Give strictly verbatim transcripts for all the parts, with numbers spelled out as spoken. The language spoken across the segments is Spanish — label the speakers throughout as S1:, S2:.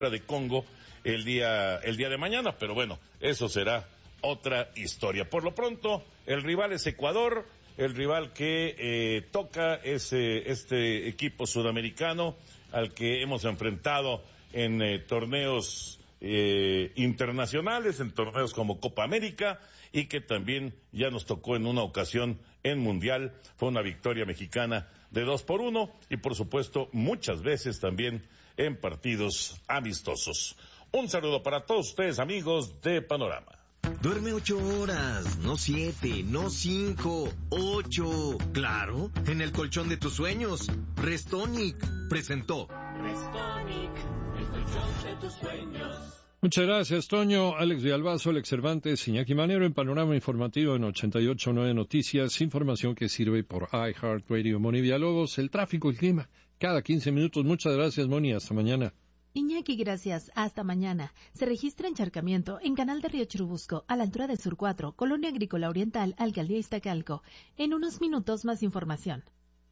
S1: de Congo el día el día de mañana, pero bueno, eso será otra historia. Por lo pronto, el rival es Ecuador, el rival que eh, toca es eh, este equipo sudamericano al que hemos enfrentado en eh, torneos eh, internacionales, en torneos como Copa América, y que también ya nos tocó en una ocasión en Mundial. Fue una victoria mexicana de dos por uno, y por supuesto muchas veces también en partidos amistosos. Un saludo para todos ustedes, amigos de Panorama.
S2: Duerme ocho horas, no siete, no cinco, ocho. Claro, en el colchón de tus sueños. Restonic presentó.
S3: Restonic, el colchón de tus sueños.
S4: Muchas gracias, Toño. Alex Villalbazo, Alex Cervantes, Iñaki Manero en Panorama Informativo en ochenta y ocho punto nueve Noticias. Información que sirve por iHeartRadio. Moni Villalobos, el tráfico, el clima, cada quince minutos. Muchas gracias, Moni. Hasta mañana.
S5: Iñaki, gracias. Hasta mañana. Se registra encharcamiento en Canal de Río Churubusco, a la altura de Sur cuatro, Colonia Agrícola Oriental, Alcaldía Iztacalco. En unos minutos más información.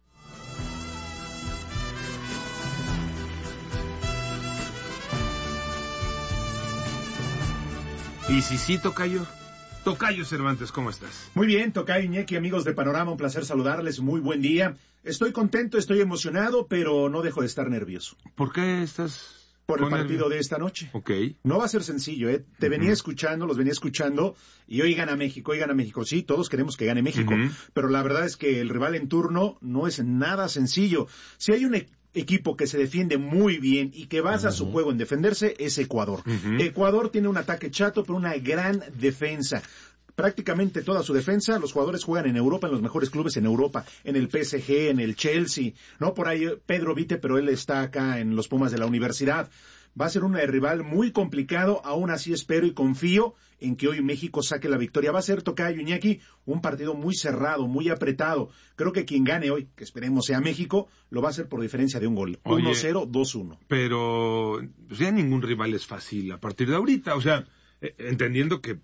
S6: Y si sí, Tocayo. Tocayo Cervantes, ¿cómo estás?
S7: Muy bien, Tocayo, Iñaki, amigos de Panorama, un placer saludarles, muy buen día. Estoy contento, estoy emocionado, pero no dejo de estar nervioso.
S6: ¿Por qué estás...?
S7: Por el partido de esta noche.
S6: Ok.
S7: No va a ser sencillo, ¿eh? Te uh-huh. venía escuchando, los venía escuchando, y hoy gana México, hoy gana México. Sí, todos queremos que gane México, uh-huh. pero la verdad es que el rival en turno no es nada sencillo. Si hay un e- equipo que se defiende muy bien y que basa uh-huh. su juego en defenderse, es Ecuador. Uh-huh. Ecuador tiene un ataque chato, pero una gran defensa. Prácticamente toda su defensa, los jugadores juegan en Europa, en los mejores clubes en Europa, en el P S G, en el Chelsea, no por ahí Pedro Vite, pero él está acá en los Pumas de la Universidad. Va a ser un rival muy complicado, aún así espero y confío en que hoy México saque la victoria. Va a ser, Tocayo, Iñaki, un partido muy cerrado, muy apretado. Creo que quien gane hoy, que esperemos sea México, lo va a hacer por diferencia de un gol. uno cero, dos uno.
S6: Pero pues ya ningún rival es fácil a partir de ahorita, o sea, eh, entendiendo que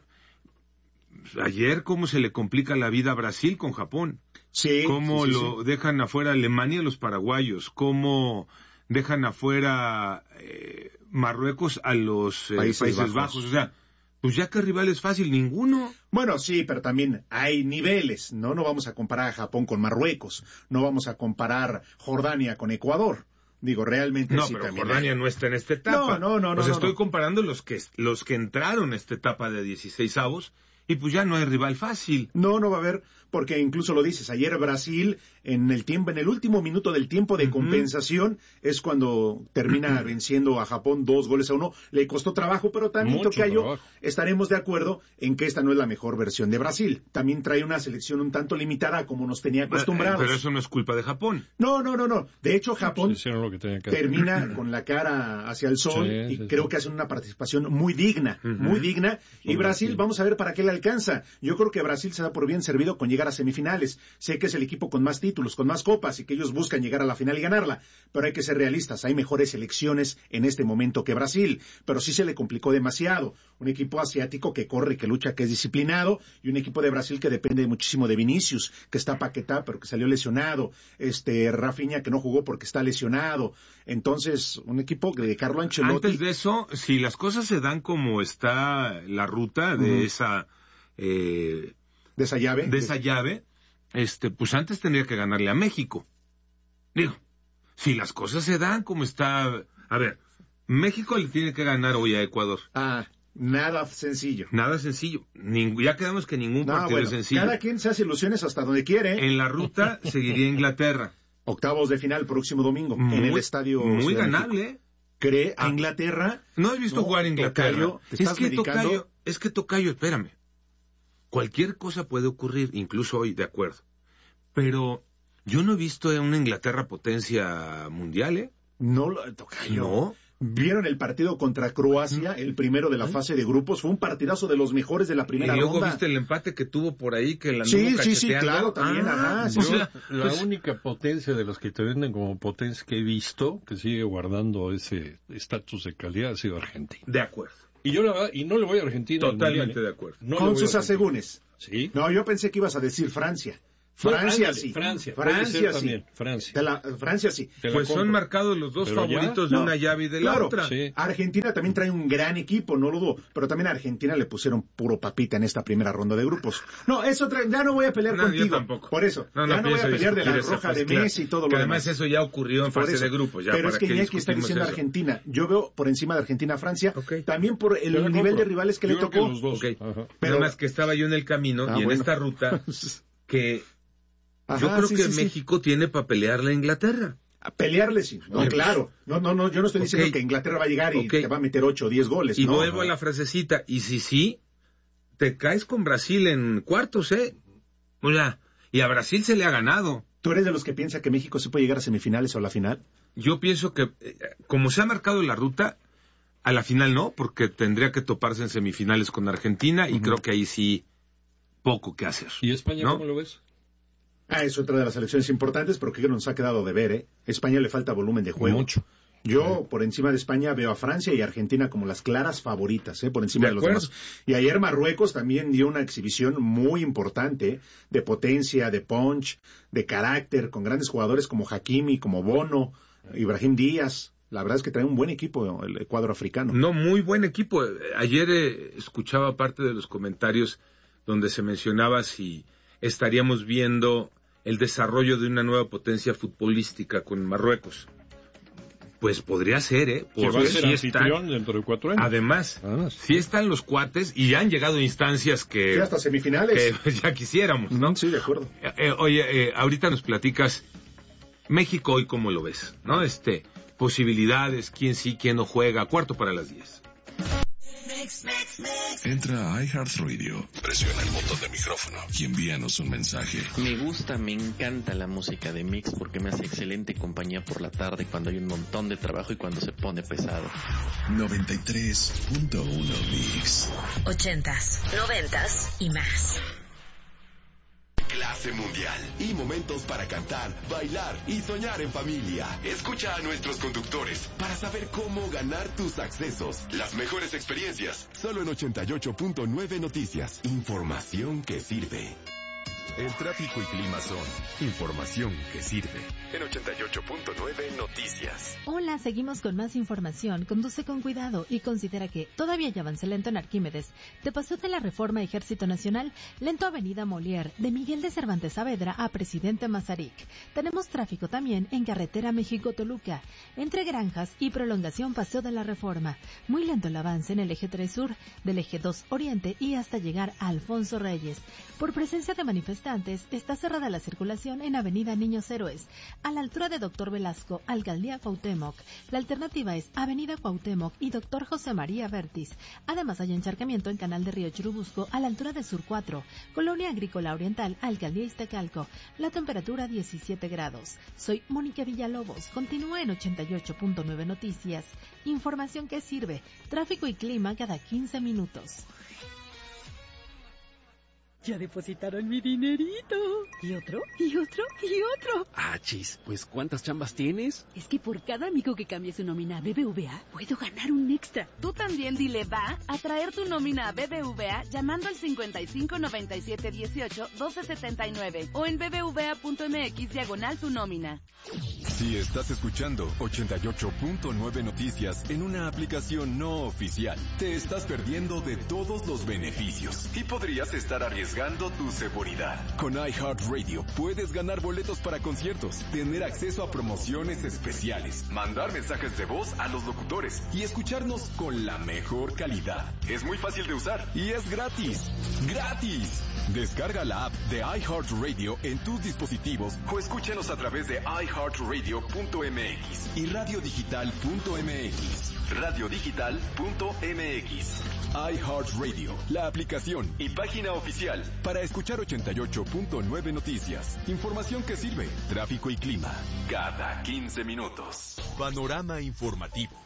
S6: ayer cómo se le complica la vida a Brasil con Japón.
S7: Sí.
S6: Cómo
S7: sí, sí,
S6: lo
S7: sí.
S6: dejan afuera Alemania y los paraguayos. Cómo dejan afuera eh, Marruecos a los eh, Países, Países Bajos. Bajos. O sea, pues ya que rival es fácil, ninguno.
S7: Bueno, sí, pero también hay niveles, ¿no? No vamos a comparar a Japón con Marruecos. No vamos a comparar Jordania con Ecuador. Digo, realmente
S6: no,
S7: sí,
S6: pero
S7: también
S6: Jordania
S7: hay...
S6: no está en esta etapa.
S7: No, no, no.
S6: O sea,
S7: no,
S6: estoy
S7: no.
S6: comparando los que los que entraron en esta etapa de dieciséis avos. Y pues ya no hay rival fácil.
S7: No, no va a haber, porque incluso lo dices, ayer Brasil, en el tiempo, en el último minuto del tiempo de uh-huh. compensación, es cuando termina uh-huh. venciendo a Japón dos goles a uno. Le costó trabajo, pero también, Tocayo, estaremos de acuerdo en que esta no es la mejor versión de Brasil. También trae una selección un tanto limitada como nos tenía acostumbrados.
S6: Pero eso no es culpa de Japón.
S7: No, no, no, no. De hecho, Japón
S4: sí, lo que que
S7: termina con la cara hacia el sol sí, y sí, creo sí. que hacen una participación muy digna, uh-huh. muy digna. Y Brasil, sí. vamos a ver para qué le alcanza. Yo creo que Brasil se da por bien servido con llegar a semifinales. Sé que es el equipo con más títulos, con más copas y que ellos buscan llegar a la final y ganarla. Pero hay que ser realistas. Hay mejores selecciones en este momento que Brasil. Pero sí se le complicó demasiado. Un equipo asiático que corre, que lucha, que es disciplinado. Y un equipo de Brasil que depende muchísimo de Vinicius, que está Paquetá, pero que salió lesionado. Este, Rafinha, que no jugó porque está lesionado. Entonces, un equipo de Carlo Ancelotti.
S6: Antes de eso, si las cosas se dan como está la ruta de uh-huh. esa... Eh,
S7: de esa llave
S6: de esa llave este pues antes tendría que ganarle a México. Digo, si las cosas se dan como está, a ver, México le tiene que ganar hoy a Ecuador.
S7: Ah, nada sencillo.
S6: Nada sencillo. Ning- ya quedamos que ningún
S7: no,
S6: partido
S7: bueno,
S6: es sencillo.
S7: Cada quien se hace ilusiones hasta donde quiere.
S6: En la ruta seguiría Inglaterra.
S7: Octavos de final próximo domingo
S6: muy,
S7: en el estadio.
S6: Muy ganable.
S7: ¿Cree a
S6: ah,
S7: Inglaterra?
S6: No has visto
S7: no,
S6: jugar a Inglaterra.
S7: Tocayo, ¿te
S6: es
S7: estás
S6: que
S7: medicando?
S6: Tocayo, es que Tocayo, espérame. Cualquier cosa puede ocurrir, incluso hoy, de acuerdo. Pero yo no he visto a una Inglaterra potencia mundial, ¿eh?
S7: No, Tocayo.
S6: No.
S7: ¿Vieron el partido contra Croacia, el primero de la fase de grupos? Fue un partidazo de los mejores de la primera ronda.
S6: Y luego
S7: ronda.
S6: viste el empate que tuvo por ahí, que la
S7: Sí, sí, sí, claro, también,
S6: ah,
S7: ajá. Sí,
S4: yo,
S7: sí.
S4: la pues, única potencia de las que te venden como potencia que he visto, que sigue guardando ese estatus de calidad, ha sido Argentina.
S6: De acuerdo.
S4: Y yo la, y no le voy a Argentina.
S6: Totalmente
S4: mundial, ¿eh?
S6: de acuerdo.
S7: No con sus asegúnes.
S4: Sí.
S7: No, yo pensé que ibas a decir Francia. Francia sí.
S4: Francia,
S7: Francia sí.
S4: También. Francia.
S7: De la, Francia sí.
S6: Pues son marcados los dos pero favoritos ya, de no, una llave y de
S7: claro,
S6: la otra.
S7: Sí. Argentina también trae un gran equipo, no lo dudo, pero también a Argentina le pusieron puro papita en esta primera ronda de grupos. No, eso tra... ya no voy a pelear
S6: no,
S7: contigo.
S6: Yo tampoco.
S7: Por eso.
S6: No, no
S7: ya no voy a pelear de la roja de
S6: claro,
S7: Messi y todo lo
S6: que
S7: demás.
S6: Además eso ya ocurrió en fase de grupos. Ya,
S7: pero es que
S6: que
S7: Iñaki está diciendo
S6: eso.
S7: Argentina. Yo veo por encima de Argentina a Francia,
S6: okay.
S7: también por el nivel compro. de rivales que
S4: yo
S7: le tocó.
S4: Que los dos.
S6: Okay. Pero más que estaba yo en el camino ah, y en bueno. esta ruta que Ajá, yo creo sí, que sí, México sí. tiene para pelearle a Inglaterra.
S7: A pelearle, sí. No, okay. claro. No, no, no, yo no estoy okay. diciendo que Inglaterra va a llegar y okay. te va a meter ocho o diez goles.
S6: Y
S7: no,
S6: vuelvo
S7: no.
S6: a la frasecita. Y si sí, te caes con Brasil en cuartos, ¿eh? O sea, y a Brasil se le ha ganado.
S7: ¿Tú eres de los que piensa que México se puede llegar a semifinales o a la final?
S6: Yo pienso que, como se ha marcado la ruta, a la final no, porque tendría que toparse en semifinales con Argentina y uh-huh. creo que ahí sí poco que hacer.
S4: ¿Y España
S6: ¿no?
S4: cómo lo ves?
S7: Ah, es otra de las selecciones importantes, pero que nos ha quedado de ver, ¿eh? España le falta volumen de juego.
S4: Mucho.
S7: Yo, sí. por encima de España, veo a Francia y Argentina como las claras favoritas, ¿eh? Por encima de, de los demás. Y ayer Marruecos también dio una exhibición muy importante, ¿eh? De potencia, de punch, de carácter, con grandes jugadores como Hakimi, como Bono, Ibrahim Díaz. La verdad es que trae un buen equipo el cuadro africano.
S6: No, muy buen equipo. Ayer eh, escuchaba parte de los comentarios donde se mencionaba si estaríamos viendo el desarrollo de una nueva potencia futbolística con Marruecos. Pues podría ser, ¿eh?
S4: Porque va a ser si están, dentro de cuatro años.
S6: Además, ah, sí. sí están los cuates y ya han llegado a instancias que...
S7: Sí, hasta semifinales.
S6: Que ya quisiéramos, ¿no?
S7: Sí, de acuerdo.
S6: Eh, eh, oye, eh, ahorita nos platicas México hoy, ¿cómo lo ves? ¿No? Este, posibilidades, quién sí, quién no juega, cuarto para las diez.
S8: Entra a iHeartRadio, presiona el botón de micrófono y envíanos un mensaje.
S9: Me gusta, me encanta la música de Mix porque me hace excelente compañía por la tarde cuando hay un montón de trabajo y cuando se pone pesado.
S8: noventa y tres punto uno Mix.
S10: Ochentas, noventas y más.
S11: Clase mundial y momentos para cantar, bailar y soñar en familia. Escucha a nuestros conductores para saber cómo ganar tus accesos. Las mejores experiencias, solo en ochenta y ocho punto nueve Noticias. Información que sirve. El tráfico y clima son información que sirve. En ochenta y ocho punto nueve Noticias.
S5: Hola, seguimos con más información. Conduce con cuidado y considera que todavía hay avance lento en Arquímedes. De Paseo de la Reforma Ejército Nacional, lento Avenida Molière, de Miguel de Cervantes Saavedra a Presidente Mazarik. Tenemos tráfico también en Carretera México-Toluca, entre Granjas y Prolongación Paseo de la Reforma. Muy lento el avance en el eje tres Sur, del eje dos Oriente y hasta llegar a Alfonso Reyes. Por presencia de manifestantes, está cerrada la circulación en Avenida Niños Héroes, a la altura de Doctor Velasco, Alcaldía Cuauhtémoc. La alternativa es Avenida Cuauhtémoc y Doctor José María Vértiz. Además hay encharcamiento en Canal de Río Churubusco, a la altura de Sur cuatro, Colonia Agrícola Oriental, Alcaldía Iztacalco. La temperatura diecisiete grados. Soy Mónica Villalobos. Continúa en ochenta y ocho punto nueve Noticias. Información que sirve. Tráfico y clima cada quince minutos.
S12: Ya depositaron mi dinerito. ¿Y otro? ¿Y otro? ¿Y otro?
S13: Ah, chis, pues ¿cuántas chambas tienes?
S12: Es que por cada amigo que cambie su nómina a B B V A, puedo ganar un extra.
S14: Tú también dile va a traer tu nómina a B B V A llamando al cincuenta y cinco noventa y siete dieciocho doce setenta y nueve o en bbva.mx diagonal tu nómina.
S11: Si estás escuchando ochenta y ocho punto nueve Noticias en una aplicación no oficial, te estás perdiendo de todos los beneficios y podrías estar arriesgando tu seguridad. Con iHeartRadio puedes ganar boletos para conciertos, tener acceso a promociones especiales, mandar mensajes de voz a los locutores y escucharnos con la mejor calidad. Es muy fácil de usar y es gratis. ¡Gratis! Descarga la app de iHeartRadio en tus dispositivos o escúchanos a través de i heart radio punto m x y radio digital punto m x. radio digital punto m x. iHeartRadio, la aplicación y página oficial para escuchar ochenta y ocho punto nueve Noticias. Información que sirve, tráfico y clima, cada quince minutos. Panorama informativo.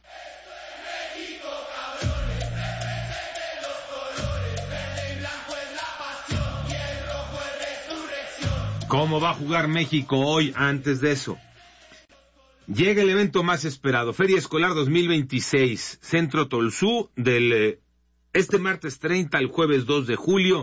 S6: ¿Cómo va a jugar México hoy antes de eso? Llega el evento más esperado, Feria Escolar dos mil veintiséis, Centro Tolsú, del eh, este martes treinta al jueves dos de julio,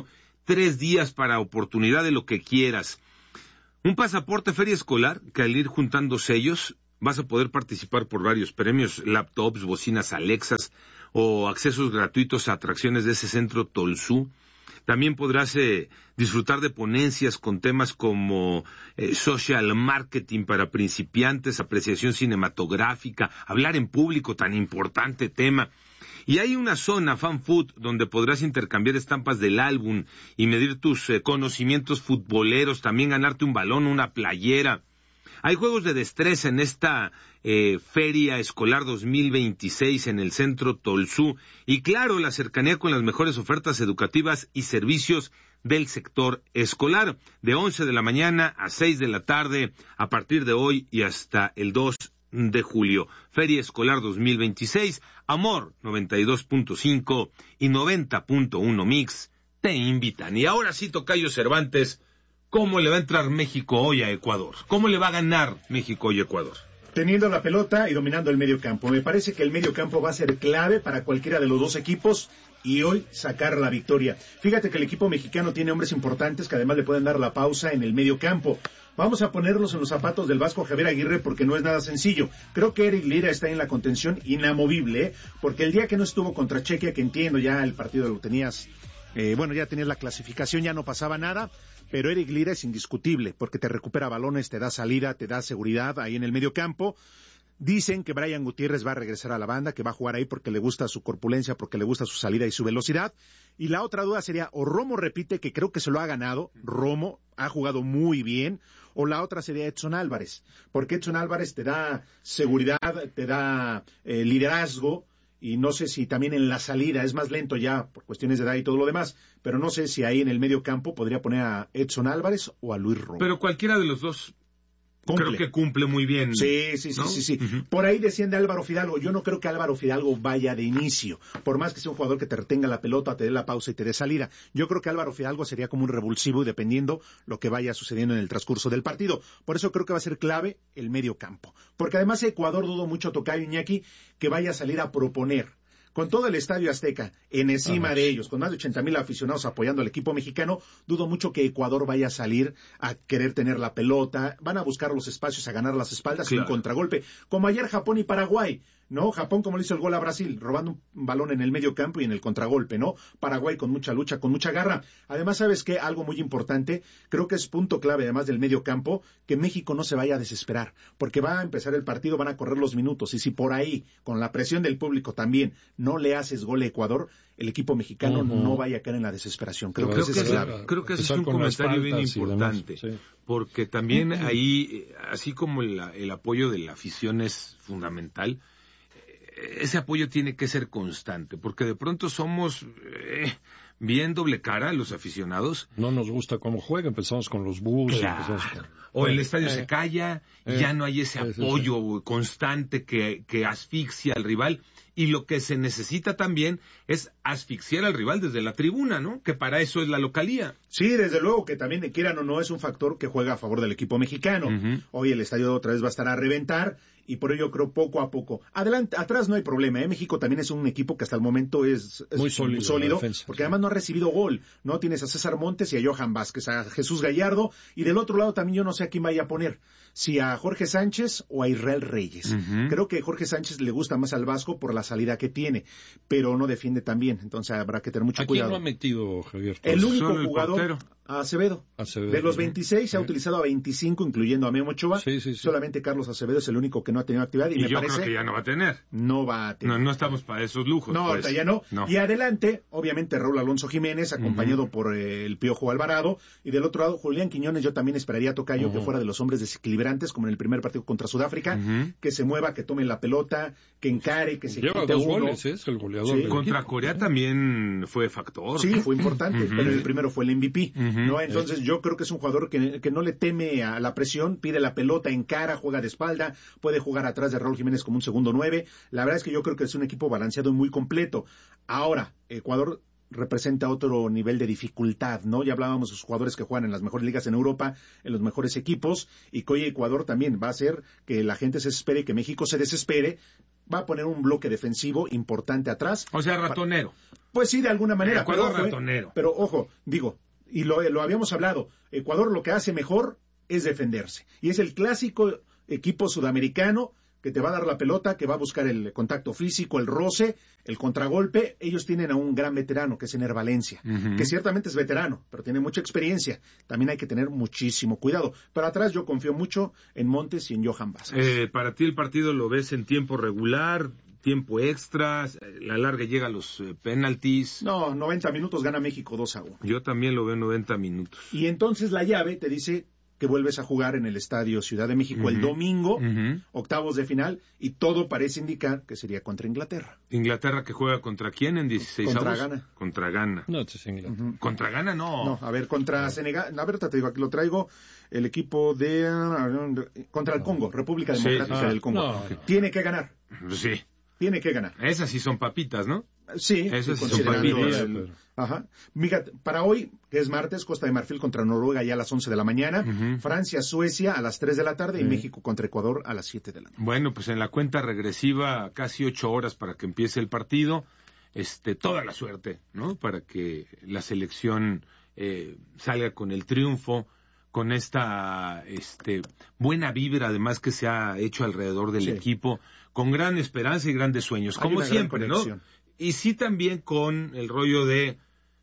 S6: tres días para oportunidad de lo que quieras. Un pasaporte feria escolar que al ir juntando sellos vas a poder participar por varios premios, laptops, bocinas Alexas o accesos gratuitos a atracciones de ese centro Tolsú. También podrás eh, disfrutar de ponencias con temas como eh, social marketing para principiantes, apreciación cinematográfica, hablar en público, tan importante tema. Y hay una zona fan food donde podrás intercambiar estampas del álbum y medir tus eh, conocimientos futboleros, también ganarte un balón, una playera. Hay juegos de destreza en esta eh, Feria Escolar dos mil veintiséis en el Centro Tolsú. Y claro, la cercanía con las mejores ofertas educativas y servicios del sector escolar. De once de la mañana a seis de la tarde, a partir de hoy y hasta el dos de julio. Feria Escolar dos mil veintiséis, Amor noventa y dos punto cinco y noventa punto uno Mix te invitan. Y ahora sí, tocayo Cervantes, ¿cómo le va a entrar México hoy a Ecuador? ¿Cómo le va a ganar México hoy a Ecuador?
S7: Teniendo la pelota y dominando el medio campo. Me parece que el medio campo va a ser clave para cualquiera de los dos equipos y hoy sacar la victoria. Fíjate que el equipo mexicano tiene hombres importantes que además le pueden dar la pausa en el medio campo. Vamos a ponerlos en los zapatos del Vasco Javier Aguirre porque no es nada sencillo. Creo que Eric Lira está en la contención inamovible, ¿eh? Porque el día que no estuvo contra Chequia, que entiendo ya el partido lo tenías, eh, bueno, ya tenías la clasificación, ya no pasaba nada, pero Eric Lira es indiscutible porque te recupera balones, te da salida, te da seguridad ahí en el medio campo. Dicen que Brian Gutiérrez va a regresar a la banda, que va a jugar ahí porque le gusta su corpulencia, porque le gusta su salida y su velocidad. Y la otra duda sería, o Romo repite, que creo que se lo ha ganado, Romo ha jugado muy bien, o la otra sería Edson Álvarez, porque Edson Álvarez te da seguridad, te da eh, liderazgo, y no sé si también en la salida es más lento ya por cuestiones de edad y todo lo demás, pero no sé si ahí en el medio campo podría poner a Edson Álvarez o a Luis Romo.
S6: Pero cualquiera de los dos
S7: Cumple.
S6: Creo que cumple muy bien.
S7: Sí, sí, sí,
S6: ¿no?
S7: sí, sí.
S6: Uh-huh.
S7: Por ahí decían de Álvaro Fidalgo. Yo no creo que Álvaro Fidalgo vaya de inicio. Por más que sea un jugador que te retenga la pelota, te dé la pausa y te dé salida. Yo creo que Álvaro Fidalgo sería como un revulsivo y dependiendo lo que vaya sucediendo en el transcurso del partido. Por eso creo que va a ser clave el medio campo. Porque además Ecuador dudo mucho, tocayo Iñaki, que vaya a salir a proponer. Con todo el Estadio Azteca en encima Ajá. de ellos, con más de ochenta mil aficionados apoyando al equipo mexicano, dudo mucho que Ecuador vaya a salir a querer tener la pelota, van a buscar los espacios, a ganar las espaldas claro. y un contragolpe, como ayer Japón y Paraguay, ¿no? Japón como le hizo el gol a Brasil, robando un balón en el medio campo y en el contragolpe, ¿no? Paraguay con mucha lucha, con mucha garra. Además, ¿sabes qué? Algo muy importante, creo que es punto clave, además del medio campo, que México no se vaya a desesperar, porque va a empezar el partido, van a correr los minutos, y si por ahí, con la presión del público también, no le haces gol a Ecuador, el equipo mexicano uh-huh. no vaya a caer en la desesperación. Creo, creo que, que es clave.
S6: Creo que ese es un comentario bien importante, demás, sí. porque también uh-huh. ahí, así como el, el apoyo de la afición es fundamental, ese apoyo tiene que ser constante, porque de pronto somos eh, bien doble cara los aficionados.
S4: No nos gusta cómo juega, empezamos con los bus.
S6: Claro. Con... O el estadio eh, se calla, eh, ya no hay ese apoyo sí, sí. constante que, que asfixia al rival. Y lo que se necesita también es asfixiar al rival desde la tribuna, ¿no? Que para eso es la localía.
S7: Sí, desde luego que también, quieran o no, es un factor que juega a favor del equipo mexicano. Uh-huh. Hoy el estadio otra vez va a estar a reventar y por ello creo poco a poco. Adelante, atrás no hay problema, ¿eh? México también es un equipo que hasta el momento es, es
S4: muy sólido,
S7: sólido
S4: defensa,
S7: porque sí. además no ha recibido gol, ¿no? Tienes a César Montes y a Johan Vázquez, a Jesús Gallardo, y del otro lado también yo no sé a quién vaya a poner, si a Jorge Sánchez o a Israel Reyes. Uh-huh. Creo que Jorge Sánchez le gusta más al Vasco por la salida que tiene, pero no defiende tan bien, entonces habrá que tener mucho
S4: ¿A
S7: cuidado.
S4: ¿A quién lo ha metido, Javier?
S7: El único jugador, a Acevedo.
S4: Acevedo.
S7: De los veintiséis se ha utilizado a veinticinco, incluyendo a Memo Ochoa.
S4: Sí, sí, sí.
S7: Solamente Carlos Acevedo es el único que no ha tenido actividad. Y,
S6: y
S7: me
S6: yo
S7: parece
S6: creo que ya no va a tener.
S7: No va a tener.
S6: No, no estamos para esos lujos.
S7: No,
S6: pues.
S7: ahorita ya no.
S6: no.
S7: Y adelante, obviamente, Raúl Alonso Jiménez, acompañado uh-huh. por eh, el Piojo Alvarado. Y del otro lado, Julián Quiñones, yo también esperaría, tocayo, uh-huh. que fuera de los hombres desequilibrantes, como en el primer partido contra Sudáfrica. Uh-huh. Que se mueva, que tome la pelota, que encare, que se
S4: Lleva
S7: quite
S4: dos
S7: uno.
S4: goles, ¿eh? Es el goleador.
S6: Sí. Contra equipo. Corea también fue factor.
S7: Sí, fue importante, uh-huh. pero el primero fue el M V P. Uh-huh. ¿no? Entonces, yo creo que es un jugador que, que no le teme a la presión, pide la pelota, encara, juega de espalda, puede jugar atrás de Raúl Jiménez como un segundo nueve. La verdad es que yo creo que es un equipo balanceado y muy completo. Ahora, Ecuador representa otro nivel de dificultad, ¿no? Ya hablábamos de los jugadores que juegan en las mejores ligas en Europa, en los mejores equipos, y que hoy Ecuador también va a hacer que la gente se desespere, que México se desespere, va a poner un bloque defensivo importante atrás.
S6: O sea, ratonero.
S7: Pues sí, de alguna manera.
S6: Ecuador
S7: pero, ojo,
S6: ratonero.
S7: Eh, pero ojo, digo, y lo, lo habíamos hablado, Ecuador lo que hace mejor es defenderse. Y es el clásico equipo sudamericano que te va a dar la pelota, que va a buscar el contacto físico, el roce, el contragolpe. Ellos tienen a un gran veterano, que es Ener Valencia, uh-huh. que ciertamente es veterano, pero tiene mucha experiencia. También hay que tener muchísimo cuidado. Pero atrás yo confío mucho en Montes y en Johan Vázquez.
S6: Eh, para ti el partido lo ves en tiempo regular, tiempo extra, la larga llega a los eh, penaltis.
S7: No, noventa minutos gana México dos a uno.
S6: Yo también lo veo en noventa minutos.
S7: Y entonces la llave te dice que vuelves a jugar en el Estadio Ciudad de México uh-huh. el domingo, uh-huh. octavos de final, y todo parece indicar que sería contra Inglaterra.
S6: ¿Inglaterra que juega contra quién en dieciséis
S7: Contra
S6: avos?
S7: Ghana.
S6: Contra Ghana.
S4: No, es Inglaterra.
S6: Uh-huh. ¿Contra Ghana? No.
S7: No, a ver, contra no. Senegal, a ver, te digo, aquí lo traigo, el equipo de... contra el Congo, República Democrática sí. ah, del Congo. No, no. Tiene que ganar.
S6: Sí.
S7: Tiene que ganar.
S6: Esas sí son papitas, ¿no?
S7: Sí,
S6: esas sí
S7: son
S6: papitas.
S7: El... Ajá. Mira, para hoy, que es martes, Costa de Marfil contra Noruega ya a las once de la mañana, uh-huh. Francia, Suecia a las tres de la tarde uh-huh. y México contra Ecuador a las siete de la noche.
S6: Bueno, pues en la cuenta regresiva, casi ocho horas para que empiece el partido, este, toda la suerte, ¿no? Para que la selección eh, salga con el triunfo, con esta este, buena vibra además que se ha hecho alrededor del sí. equipo, con gran esperanza y grandes sueños, como siempre, ¿no? Y sí también con el rollo de,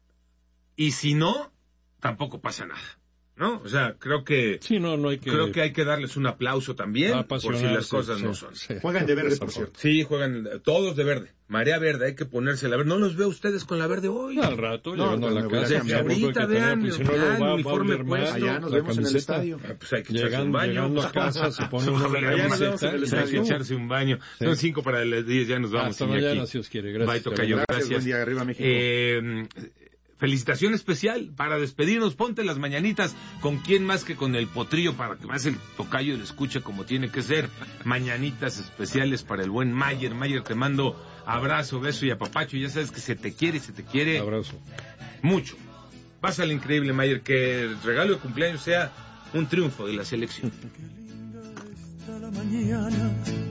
S6: y si no, tampoco pasa nada, ¿no? O sea, creo que,
S4: sí, no, no hay que...
S6: creo que hay que darles un aplauso también, por si las cosas sí, no son.
S7: Sí. Juegan de verde, por cierto.
S6: Sí, juegan todos de verde. Marea verde, hay que ponerse la verde. No los veo ustedes con la verde hoy.
S4: No, al rato,
S6: no,
S4: llegando a la casa.
S6: Si ahorita vean,
S4: pues, si no lo va,
S6: uniforme
S4: va
S6: puesto.
S7: Allá nos vemos en el estadio.
S6: Ah, pues hay que
S4: llegando,
S6: echarse un baño.
S4: Llegando a casa, se pone uno la camiseta.
S6: Hay que echarse un baño.
S4: Sí.
S6: Son cinco para las diez, ya nos vamos.
S4: Hasta mañana, si os quiere. Gracias.
S6: Bye, tocayo, gracias.
S7: Buen día, arriba México.
S6: Eh, felicitación especial para despedirnos. Ponte las mañanitas. ¿Con quién más que con el potrillo? Para que más el tocayo lo escuche como tiene que ser. Mañanitas especiales para el buen Mayer. Mayer, te mando abrazo, beso y apapacho. Ya sabes que se te quiere, se te quiere.
S4: Abrazo.
S6: Mucho. Pásale increíble, Mayer. Que el regalo de cumpleaños sea un triunfo de la selección.
S15: Qué linda está la mañana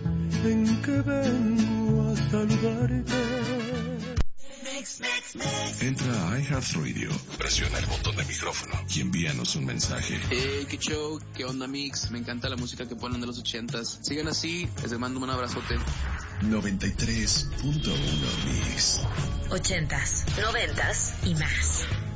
S15: en que vengo a saludarte.
S8: Entra a iHeartRadio, presiona el botón de micrófono y envíanos un mensaje.
S16: Hey, qué show, qué onda Mix, me encanta la música que ponen de los ochentas. Sigan así, les mando un abrazote.
S8: noventa y tres punto uno Mix.
S10: Ochentas, noventas y más.